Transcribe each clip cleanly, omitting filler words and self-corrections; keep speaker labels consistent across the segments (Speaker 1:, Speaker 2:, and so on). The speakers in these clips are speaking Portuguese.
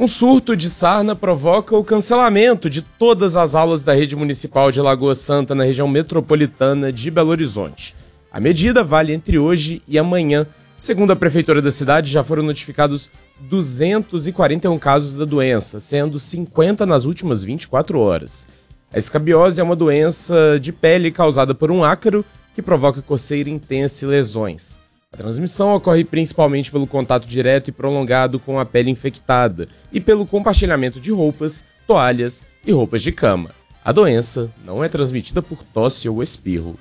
Speaker 1: Um surto de sarna provoca o cancelamento de todas as aulas da rede municipal de Lagoa Santa na região metropolitana de Belo Horizonte. A medida vale entre hoje e amanhã. Segundo a prefeitura da cidade, já foram notificados 241 casos da doença, sendo 50 nas últimas 24 horas. A escabiose é uma doença de pele causada por um ácaro que provoca coceira intensa e lesões. A transmissão ocorre principalmente pelo contato direto e prolongado com a pele infectada e pelo compartilhamento de roupas, toalhas e roupas de cama. A doença não é transmitida por tosse ou espirro.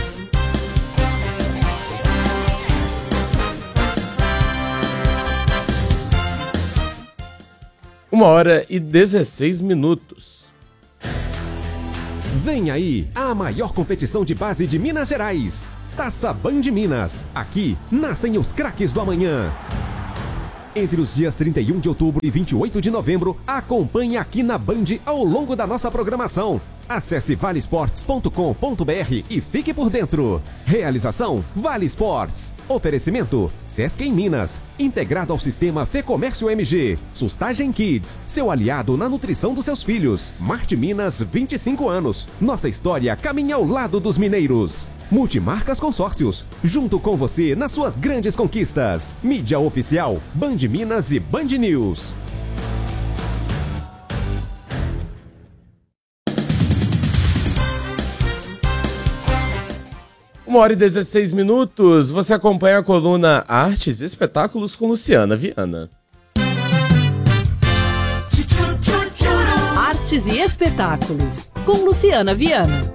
Speaker 1: Uma hora e 16 minutos.
Speaker 2: Vem aí a maior competição de base de Minas Gerais. Taça Band Minas. Aqui nascem os craques do amanhã. Entre os dias 31 de outubro e 28 de novembro, acompanhe aqui na Band ao longo da nossa programação. Acesse valesports.com.br e fique por dentro. Realização Vale Sports. Oferecimento Sesc em Minas. Integrado ao sistema Fecomércio MG. Sustagem Kids. Seu aliado na nutrição dos seus filhos. Marte Minas, 25 anos. Nossa história caminha ao lado dos mineiros. Multimarcas Consórcios. Junto com você nas suas grandes conquistas. Mídia oficial Band Minas e Band News.
Speaker 1: Uma hora e 16 minutos, você acompanha a coluna Artes e Espetáculos com Luciana Viana.
Speaker 3: Artes e Espetáculos com Luciana Viana.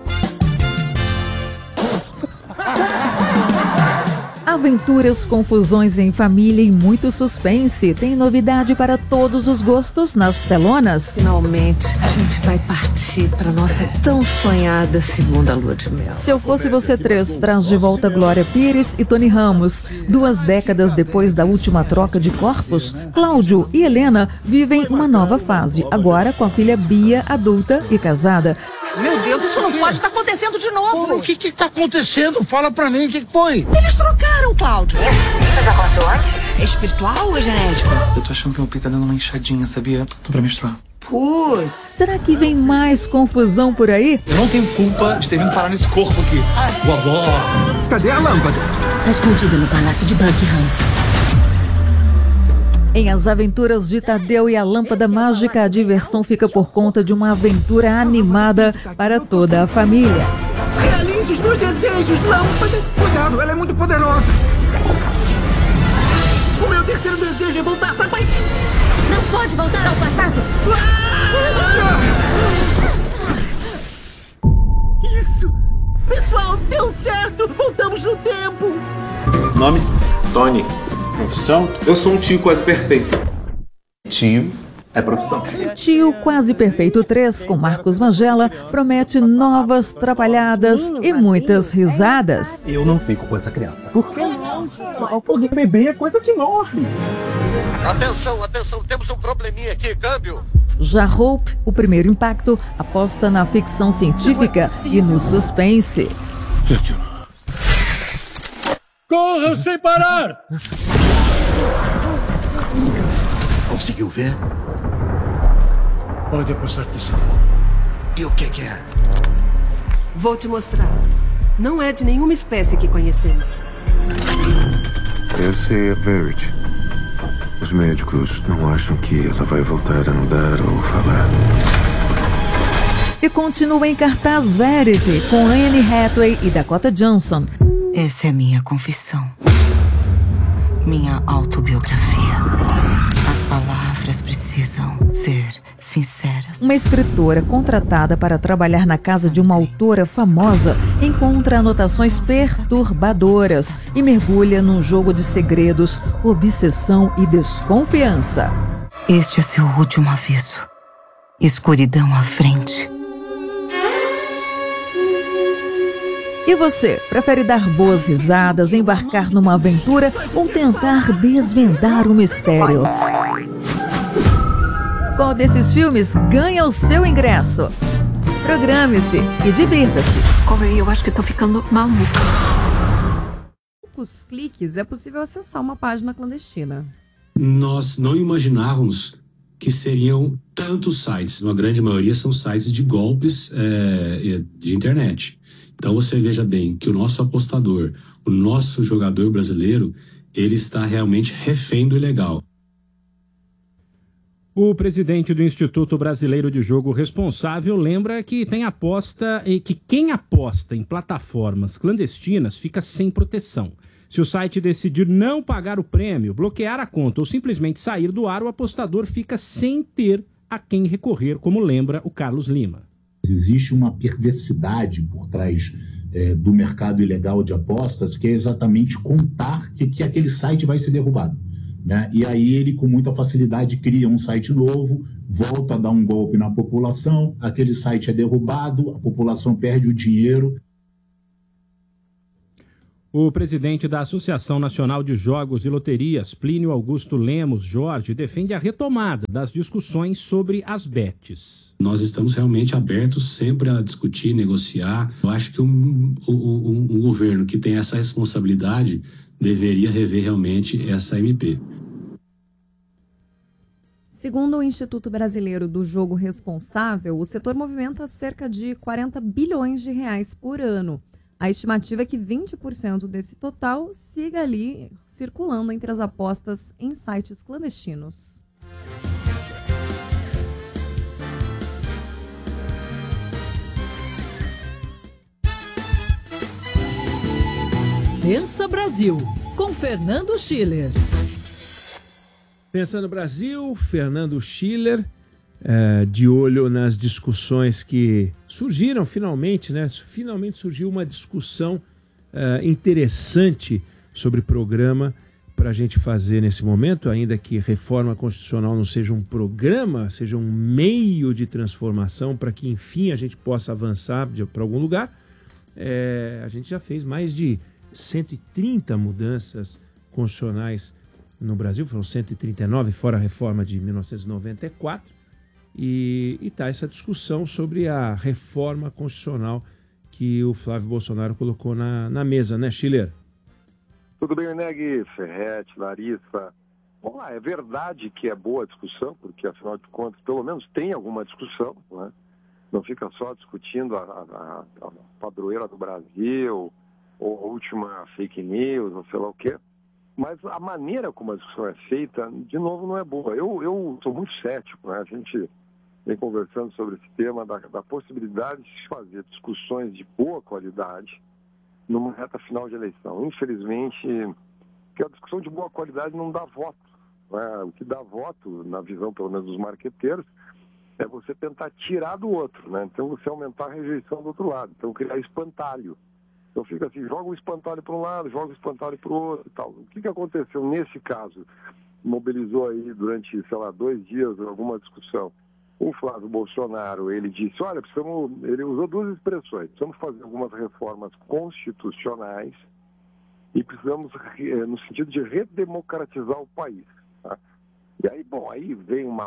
Speaker 3: Aventuras, confusões em família e muito suspense. Tem novidade para todos os gostos nas telonas.
Speaker 4: Finalmente, a gente vai partir para nossa tão sonhada segunda lua de mel.
Speaker 3: Se Eu Fosse Você 3 traz de volta Glória Pires e Tony Ramos. 2 décadas depois da última troca de corpos, Cláudio e Helena vivem uma nova fase, agora com a filha Bia, adulta e casada.
Speaker 5: Meu Deus, isso não pode estar acontecendo de novo.
Speaker 6: O que está acontecendo? Fala pra mim, o que foi?
Speaker 5: Eles trocaram, Cláudio.
Speaker 4: Isso já aconteceu antes?
Speaker 5: É espiritual ou é genético?
Speaker 7: Eu tô achando que meu peito tá dando uma inchadinha, sabia? Tô pra menstruar.
Speaker 5: Putz.
Speaker 3: Será que vem mais confusão por aí?
Speaker 7: Eu não tenho culpa de ter vindo parar nesse corpo aqui. Vovó.
Speaker 6: Cadê a lâmpada?
Speaker 4: Tá escondida no Palácio de Buckingham.
Speaker 3: Em As Aventuras de Tadeu e a Lâmpada Mágica, a diversão fica por conta de uma aventura animada para toda a família.
Speaker 6: Realize os meus desejos, lâmpada. Cuidado, ela é muito poderosa. O meu terceiro desejo é voltar para Paris.
Speaker 4: Não pode voltar ao passado.
Speaker 6: Isso. Pessoal, deu certo. Voltamos no tempo.
Speaker 8: Nome? Tony. Profissão? Eu sou um tio quase perfeito. Tio é profissão.
Speaker 3: Tio Quase Perfeito 3, com Marcos Magela, promete novas trapalhadas e muitas risadas.
Speaker 9: Eu não fico com essa criança. Por que não? Porque bebê é coisa que morre.
Speaker 6: Atenção, atenção, temos um probleminha aqui, câmbio.
Speaker 3: Já Hope, O Primeiro Impacto, aposta na ficção científica e no suspense.
Speaker 10: Corra sem parar!
Speaker 6: Conseguiu ver?
Speaker 10: Pode apostar que sim.
Speaker 6: E o que é?
Speaker 11: Vou te mostrar. Não é de nenhuma espécie que conhecemos.
Speaker 12: Essa é a Verity. Os médicos não acham que ela vai voltar a andar ou falar.
Speaker 3: E continua em cartaz Verity, com Anne Hathaway e Dakota Johnson.
Speaker 4: Essa é minha confissão. Minha autobiografia. As palavras precisam ser sinceras.
Speaker 3: Uma escritora contratada para trabalhar na casa de uma autora famosa encontra anotações perturbadoras e mergulha num jogo de segredos, obsessão e desconfiança.
Speaker 4: Este é seu último aviso. Escuridão à frente.
Speaker 3: E você, prefere dar boas risadas, embarcar numa aventura ou tentar desvendar o mistério? Qual desses filmes ganha o seu ingresso? Programe-se e divirta-se.
Speaker 11: Corey, eu acho que eu tô ficando maluca.
Speaker 13: Com poucos cliques é possível acessar uma página clandestina.
Speaker 10: Nós não imaginávamos
Speaker 14: que seriam tantos sites, uma grande maioria são sites de golpes de internet. Então você veja bem que o nosso apostador, o nosso jogador brasileiro, ele está realmente refém do ilegal.
Speaker 15: O presidente do Instituto Brasileiro de Jogo Responsável lembra que tem aposta e que quem aposta em plataformas clandestinas fica sem proteção. Se o site decidir não pagar o prêmio, bloquear a conta ou simplesmente sair do ar, o apostador fica sem ter a quem recorrer, como lembra o Carlos Lima.
Speaker 16: Existe uma perversidade por trás do mercado ilegal de apostas, que é exatamente contar que aquele site vai ser derrubado. Né? E aí ele, com muita facilidade, cria um site novo, volta a dar um golpe na população, aquele site é derrubado, a população perde o dinheiro.
Speaker 15: O presidente da Associação Nacional de Jogos e Loterias, Plínio Augusto Lemos Jorge, defende a retomada das discussões sobre as bets.
Speaker 14: Nós estamos realmente abertos sempre a discutir, negociar. Eu acho que um governo que tem essa responsabilidade deveria rever realmente essa MP.
Speaker 13: Segundo o Instituto Brasileiro do Jogo Responsável, o setor movimenta cerca de 40 bilhões de reais por ano. A estimativa é que 20% desse total siga ali circulando entre as apostas em sites clandestinos.
Speaker 17: Pensa Brasil, com Fernando Schiller.
Speaker 18: Pensa no Brasil, Fernando Schiller, de olho nas discussões que surgiram finalmente, né? Finalmente surgiu uma discussão interessante sobre programa para a gente fazer nesse momento, ainda que reforma constitucional não seja um programa, seja um meio de transformação para que, enfim, a gente possa avançar para algum lugar. A gente já fez mais de 130 mudanças constitucionais no Brasil, foram 139, fora a reforma de 1994, e está essa discussão sobre a reforma constitucional que o Flávio Bolsonaro colocou na mesa, né, Schiller?
Speaker 19: Tudo bem, Neg, Ferretti, Larissa. Vamos lá, é verdade que é boa a discussão, porque afinal de contas, pelo menos tem alguma discussão, né? Não fica só discutindo a padroeira do Brasil, ou a última fake news, ou sei lá o quê. Mas a maneira como a discussão é feita, de novo, não é boa. Eu sou muito cético, né? A gente vem conversando sobre esse tema da possibilidade de se fazer discussões de boa qualidade numa reta final de eleição. Infelizmente, que a discussão de boa qualidade não dá voto, né? O que dá voto, na visão pelo menos dos marqueteiros, é você tentar tirar do outro, né? Então você aumentar a rejeição do outro lado, então criar espantalho. Então fica assim, joga o espantalho para um lado, joga o espantalho para o outro e tal. O que aconteceu nesse caso? Mobilizou aí durante, sei lá, 2 dias alguma discussão. O Flávio Bolsonaro, ele disse, olha, ele usou 2 expressões, precisamos fazer algumas reformas constitucionais e precisamos, no sentido de redemocratizar o país. Tá? E aí, bom, aí vem uma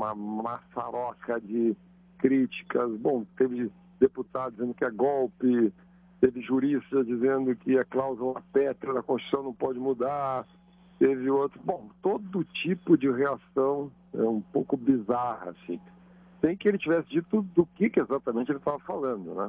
Speaker 19: maçaroca de críticas, bom, teve deputado dizendo que é golpe, teve jurista dizendo que a cláusula pétrea da Constituição não pode mudar, teve outro... Bom, todo tipo de reação é um pouco bizarra, assim. Sem que ele tivesse dito do que exatamente ele estava falando, né?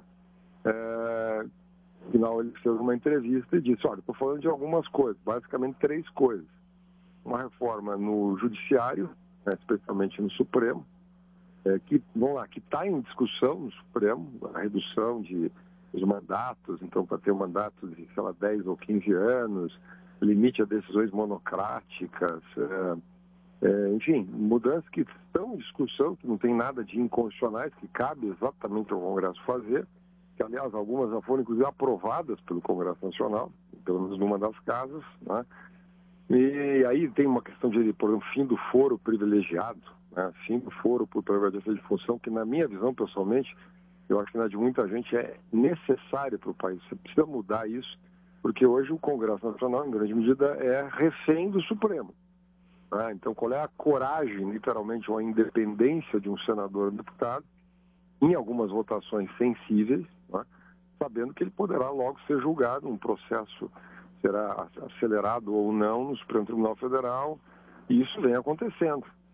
Speaker 19: Afinal, ele fez uma entrevista e disse, olha, estou falando de algumas coisas, basicamente 3 coisas. Uma reforma no Judiciário, né, especialmente no Supremo, que está em discussão no Supremo, a redução os mandatos, então para ter um mandato de, sei lá, 10 ou 15 anos, limite a decisões monocráticas, enfim, mudanças que estão em discussão, que não tem nada de inconstitucionais, que cabe exatamente ao Congresso fazer, que aliás algumas já foram inclusive aprovadas pelo Congresso Nacional, pelo menos numa das casas, né? E aí tem uma questão de, por exemplo, fim do foro privilegiado, né? Fim do foro por prerrogativa de função, que na minha visão, pessoalmente, eu acho que na de muita gente é necessário para o país. Você precisa mudar isso, porque hoje o Congresso Nacional, em grande medida, é refém do Supremo. Né? Então, qual é a coragem, literalmente, ou a independência de um senador ou deputado, em algumas votações sensíveis, né? Sabendo que ele poderá logo ser julgado, um processo será acelerado ou não no Supremo Tribunal Federal, e isso vem acontecendo.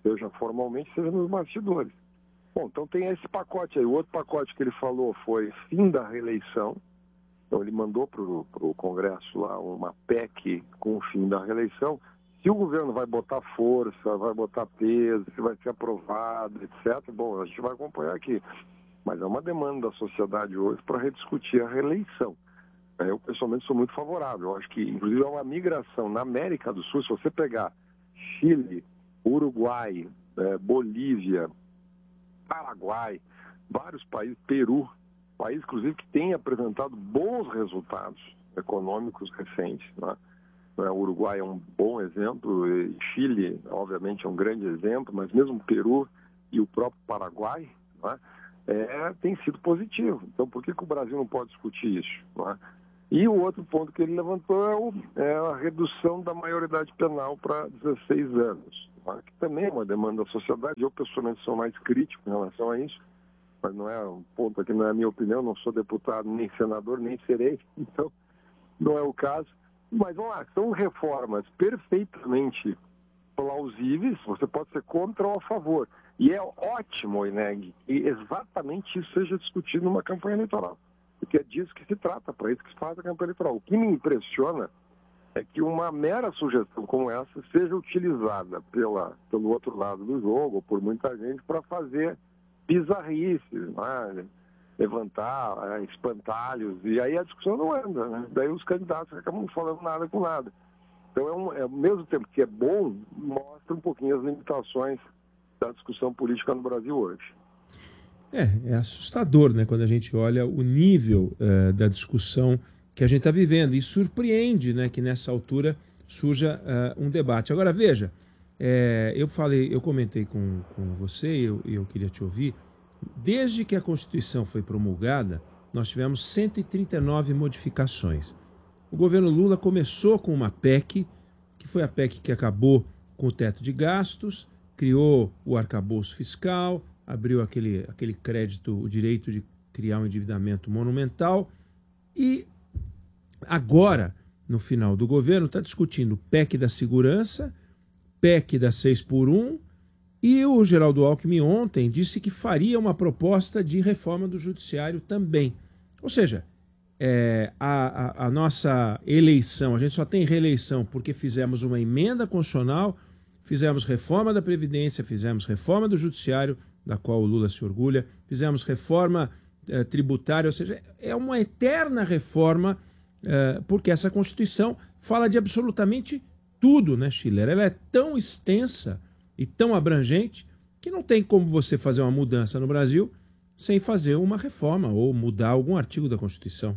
Speaker 19: seja formalmente, seja nos bastidores. Bom, então tem esse pacote aí. O outro pacote que ele falou foi fim da reeleição. Então ele mandou para o Congresso lá uma PEC com o fim da reeleição. Se o governo vai botar força, vai botar peso, se vai ser aprovado, etc., bom, a gente vai acompanhar aqui. Mas é uma demanda da sociedade hoje para rediscutir a reeleição. Eu, pessoalmente, sou muito favorável. Eu acho que, inclusive, é uma migração na América do Sul. Se você pegar Chile, Uruguai, Bolívia, Paraguai, vários países, Peru, países, inclusive, que têm apresentado bons resultados econômicos recentes, né? O Uruguai é um bom exemplo, Chile, obviamente, é um grande exemplo, mas mesmo Peru e o próprio Paraguai, né, tem sido positivo. Então, por que o Brasil não pode discutir isso? Né? E o outro ponto que ele levantou é a redução da maioridade penal para 16 anos, né, que também é uma demanda da sociedade. Eu, pessoalmente, sou mais crítico em relação a isso, mas não é um ponto aqui, não é a minha opinião, não sou deputado, nem senador, nem serei, então não é o caso. Mas vamos lá, são reformas perfeitamente plausíveis, você pode ser contra ou a favor. E é ótimo, Ineg, que exatamente isso seja discutido numa campanha eleitoral. Porque é disso que se trata, para isso que se faz a campanha eleitoral. O que me impressiona é que uma mera sugestão como essa seja utilizada pelo outro lado do jogo, ou por muita gente, para fazer bizarrices, né? Levantar espantalhos, e aí a discussão não anda, né? Daí os candidatos acabam falando nada com nada. Então, ao mesmo tempo que é bom, mostra um pouquinho as limitações da discussão política no Brasil hoje.
Speaker 18: É assustador, né, quando a gente olha o nível da discussão que a gente está vivendo, e surpreende, né, que nessa altura surja um debate. Agora, veja, eu comentei com você, e eu queria te ouvir. Desde que a Constituição foi promulgada, nós tivemos 139 modificações. O governo Lula começou com uma PEC, que foi a PEC que acabou com o teto de gastos, criou o arcabouço fiscal, abriu aquele crédito, o direito de criar um endividamento monumental, e agora, no final do governo, está discutindo PEC da segurança, PEC da 6x1, e o Geraldo Alckmin ontem disse que faria uma proposta de reforma do judiciário também. Ou seja, a nossa eleição, a gente só tem reeleição porque fizemos uma emenda constitucional, fizemos reforma da Previdência, fizemos reforma do judiciário, da qual o Lula se orgulha, fizemos reforma tributária, ou seja, é uma eterna reforma, porque essa Constituição fala de absolutamente tudo, né, Schiller? Ela é tão extensa e tão abrangente que não tem como você fazer uma mudança no Brasil sem fazer uma reforma ou mudar algum artigo da Constituição.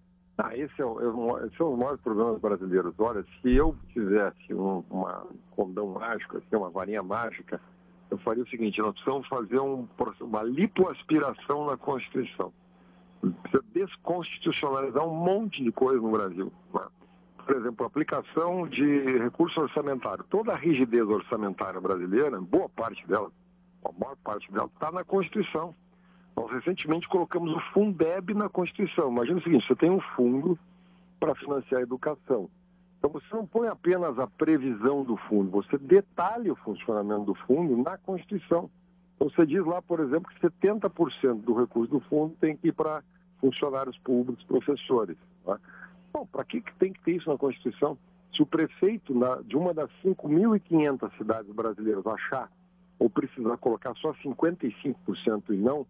Speaker 19: Esse é um dos maiores problemas brasileiros. Olha, se eu tivesse um condão mágico, assim, uma varinha mágica, eu faria o seguinte: nós precisamos fazer uma lipoaspiração na Constituição. Precisa desconstitucionalizar um monte de coisa no Brasil, né? Por exemplo, a aplicação de recurso orçamentário. Toda a rigidez orçamentária brasileira, boa parte dela, a maior parte dela, está na Constituição. Nós recentemente colocamos o Fundeb na Constituição. Imagina o seguinte: você tem um fundo para financiar a educação. Então você não põe apenas a previsão do fundo, você detalha o funcionamento do fundo na Constituição. Então você diz lá, por exemplo, que 70% do recurso do fundo tem que ir para funcionários públicos, professores, tá? Bom, para que tem que ter isso na Constituição? Se o prefeito de uma das 5.500 cidades brasileiras achar ou precisar colocar só 55% e não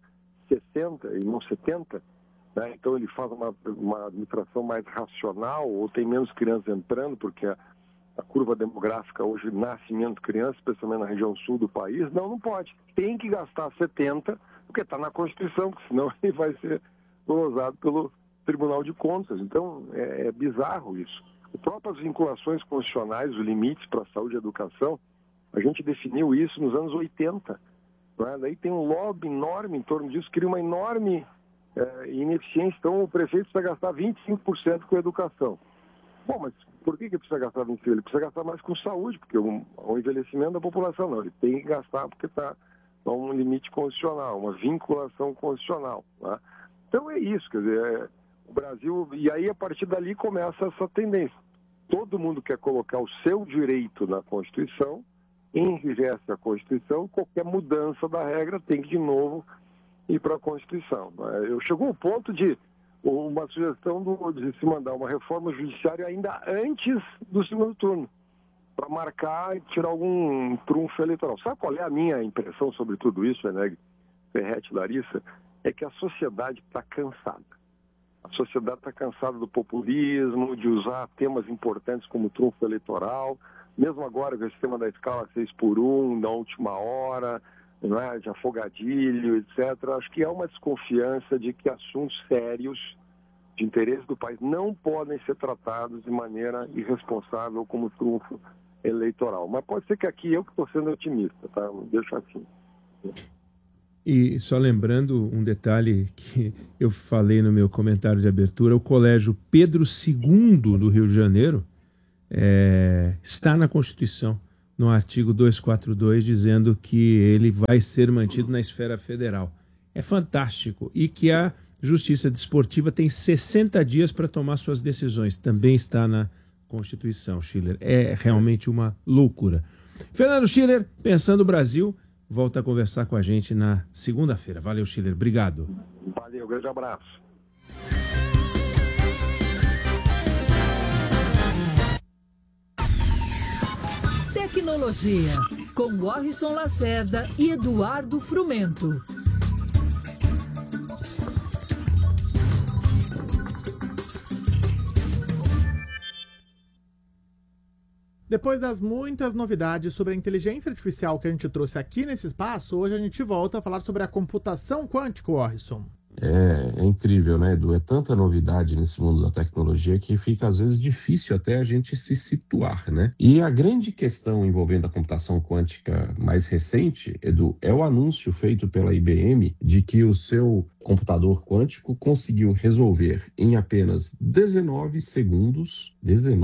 Speaker 19: 60% e não 70%, né? Então ele faz uma administração mais racional, ou tem menos crianças entrando, porque a curva demográfica hoje nasce menos crianças, especialmente na região sul do país. Não pode. Tem que gastar 70%, porque está na Constituição, senão ele vai ser glosado pelo Tribunal de Contas. Então, é bizarro isso. As próprias vinculações constitucionais, os limites para a saúde e educação, a gente definiu isso nos anos 80. Né? Daí tem um lobby enorme em torno disso, cria uma enorme ineficiência. Então, o prefeito precisa gastar 25% com educação. Bom, mas por que precisa gastar 25%? Ele precisa gastar mais com saúde, porque o envelhecimento da população não. Ele tem que gastar porque está um limite constitucional, uma vinculação constitucional. Né? Então, é isso, quer dizer... O Brasil, e aí a partir dali começa essa tendência. Todo mundo quer colocar o seu direito na Constituição enrijece a Constituição, qualquer mudança da regra tem que, de novo, ir para a Constituição. Chegou o ponto de uma sugestão de se mandar uma reforma judiciária ainda antes do segundo turno, para marcar e tirar algum trunfo eleitoral. Sabe qual é a minha impressão sobre tudo isso, Eneg, Ferretti, Larissa? É que a sociedade está cansada. A sociedade está cansada do populismo, de usar temas importantes como trunfo eleitoral, mesmo agora com esse tema da escala 6x1, da última hora, não é? De afogadilho, etc. Acho que há uma desconfiança de que assuntos sérios de interesse do país não podem ser tratados de maneira irresponsável como trunfo eleitoral. Mas pode ser que aqui eu que estou sendo otimista, tá? Deixa assim.
Speaker 18: E só lembrando um detalhe que eu falei no meu comentário de abertura, o Colégio Pedro II do Rio de Janeiro está na Constituição, no artigo 242, dizendo que ele vai ser mantido na esfera federal. É fantástico. E que a Justiça Desportiva tem 60 dias para tomar suas decisões. Também está na Constituição, Schiller. É realmente uma loucura. Fernando Schiller, Pensando o Brasil, volta a conversar com a gente na segunda-feira. Valeu, Schiller. Obrigado.
Speaker 19: Valeu, grande abraço.
Speaker 17: Tecnologia, com Warrison Lacerda e Eduardo Frumento.
Speaker 20: Depois das muitas novidades sobre a inteligência artificial que a gente trouxe aqui nesse espaço, hoje a gente volta a falar sobre a computação quântica, Warrison.
Speaker 21: É incrível, né, Edu? É tanta novidade nesse mundo da tecnologia que fica, às vezes, difícil até a gente se situar, né? E a grande questão envolvendo a computação quântica mais recente, Edu, é o anúncio feito pela IBM de que o seu computador quântico conseguiu resolver em apenas 19 segundos,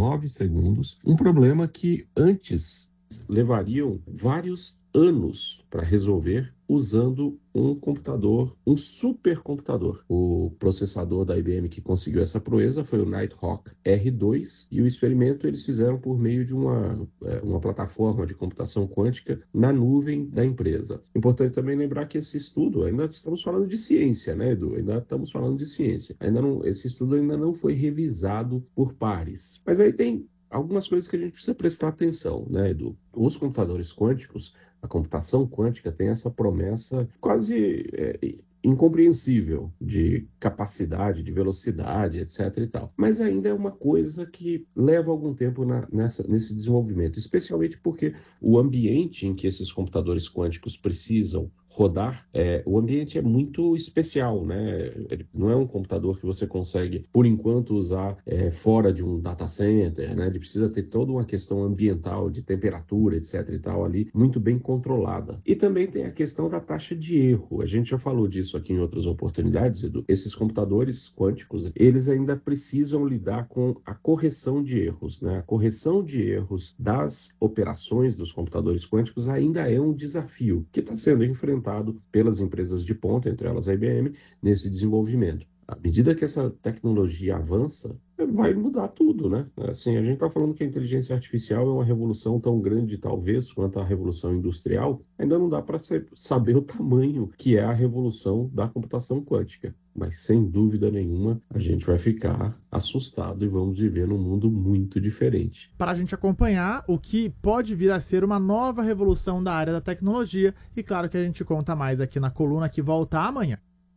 Speaker 21: um problema que antes levariam vários anos para resolver usando um computador, um supercomputador. O processador da IBM que conseguiu essa proeza foi o Nighthawk R2 e o experimento eles fizeram por meio de uma plataforma de computação quântica na nuvem da empresa. Importante também lembrar que esse estudo, ainda estamos falando de ciência, né, Edu? Ainda estamos falando de ciência. Esse estudo ainda não foi revisado por pares. Mas aí tem algumas coisas que a gente precisa prestar atenção, né, Edu? Os computadores quânticos, a computação quântica tem essa promessa quase incompreensível de capacidade, de velocidade, etc. e tal. Mas ainda é uma coisa que leva algum tempo nesse desenvolvimento, especialmente porque o ambiente em que esses computadores quânticos precisam rodar, o ambiente é muito especial, né? Ele não é um computador que você consegue, por enquanto, usar fora de um data center, né? Ele precisa ter toda uma questão ambiental, de temperatura, etc. e tal, ali, muito bem controlada. E também tem a questão da taxa de erro. A gente já falou disso aqui em outras oportunidades, Edu. Esses computadores quânticos, eles ainda precisam lidar com a correção de erros, né? A correção de erros das operações dos computadores quânticos ainda é um desafio que está sendo enfrentado pelas empresas de ponta, entre elas a IBM, nesse desenvolvimento. À medida que essa tecnologia avança, vai mudar tudo, né? Assim, a gente está falando que a inteligência artificial é uma revolução tão grande, talvez, quanto a revolução industrial. Ainda não dá para saber o tamanho que é a revolução da computação quântica. Mas, sem dúvida nenhuma, a gente vai ficar assustado e vamos viver num mundo muito diferente.
Speaker 20: Para a gente acompanhar o que pode vir a ser uma nova revolução da área da tecnologia, e claro que a gente conta mais aqui na coluna que volta amanhã.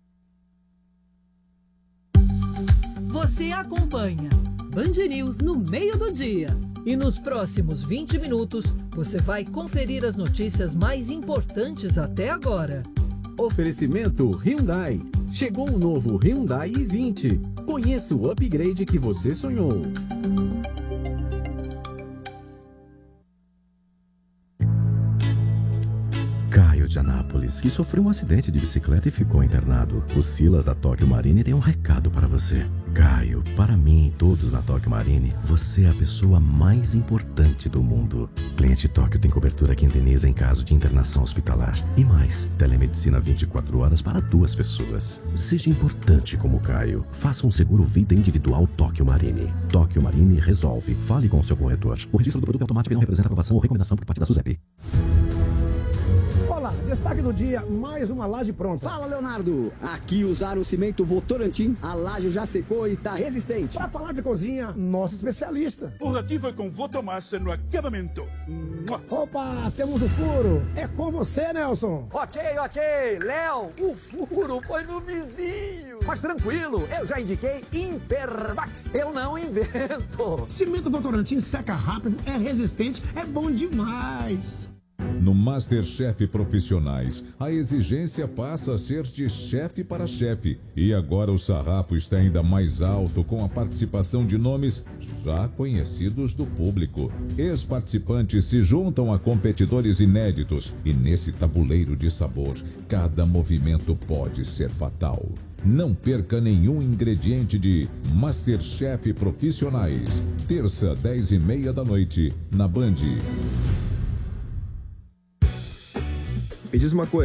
Speaker 17: Você acompanha Band News no meio do dia. E nos próximos 20 minutos, você vai conferir as notícias mais importantes até agora.
Speaker 2: Oferecimento Hyundai. Chegou o novo Hyundai i20. Conheça o upgrade que você sonhou.
Speaker 12: Caio
Speaker 1: Caio de Anápolis, que sofreu um acidente de bicicleta e ficou internado. O Silas da Tóquio Marine tem um recado para você. Caio, para mim e todos na Tóquio Marine, você é a pessoa mais importante do mundo. Cliente Tóquio tem cobertura que indeniza em caso de internação hospitalar. E mais, telemedicina 24 horas para 2 pessoas. Seja importante como Caio. Faça um seguro vida individual Tóquio Marine. Tóquio Marine resolve. Fale com o seu corretor. O registro do produto é automático e não representa aprovação ou recomendação por parte da SUSEP.
Speaker 22: Olá, destaque do dia, mais uma laje pronta.
Speaker 23: Fala, Leonardo. Aqui usaram o cimento Votorantim, a laje já secou e tá resistente.
Speaker 22: Para falar de cozinha, nosso especialista.
Speaker 10: O Ratinho foi com Votomassa no acabamento.
Speaker 22: Opa, temos o furo. É com você, Nelson.
Speaker 24: Ok. Léo, o furo foi no vizinho. Mas tranquilo, eu já indiquei Impervax. Eu não invento.
Speaker 22: Cimento Votorantim seca rápido, é resistente, é bom demais.
Speaker 25: No MasterChef Profissionais, a exigência passa a ser de chefe para chefe. E agora o sarrafo está ainda mais alto com a participação de nomes já conhecidos do público. Ex-participantes se juntam a competidores inéditos e nesse tabuleiro de sabor, cada movimento pode ser fatal. Não perca nenhum ingrediente de MasterChef Profissionais. Terça, 10h30 da noite, na Band.
Speaker 26: Me diz uma coisa.